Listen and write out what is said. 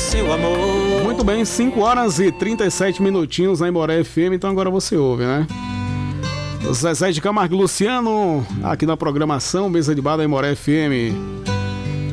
seu amor. Muito bem, 5 horas e 37 minutinhos na Imoré FM, então agora você ouve, né? Zezé de Camargo e Luciano, aqui na programação Mesa de Bar da Imoré FM.